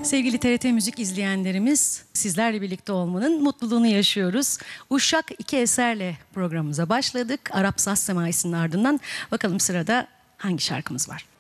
Sevgili TRT Müzik izleyenlerimiz, sizlerle birlikte olmanın mutluluğunu yaşıyoruz. Uşak iki eserle programımıza başladık. Arap Saz Semaisi'nin ardından bakalım sırada hangi şarkımız var?